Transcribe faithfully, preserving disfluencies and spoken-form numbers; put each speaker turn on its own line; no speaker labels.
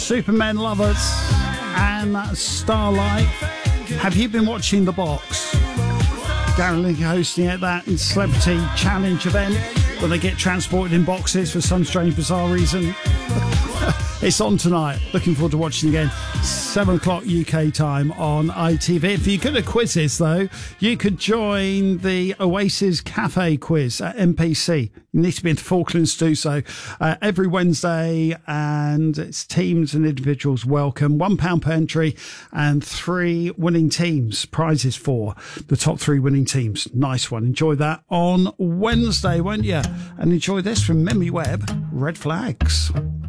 Supermen Lovers and Starlight. Have you been watching The Box? Darren Link hosting it, that celebrity challenge event where they get transported in boxes for some strange, bizarre reason. It's on tonight. Looking forward to watching again. seven o'clock U K time on I T V. If you're good at quizzes, though, you could join the Oasis Cafe quiz at M P C. You need to be in the Falklands to do so. Uh, every Wednesday, and it's teams and individuals welcome. One pound per entry and three winning teams. Prizes for the top three winning teams. Nice one. Enjoy that on Wednesday, won't you? And enjoy this from Mimi Webb, Red Flags.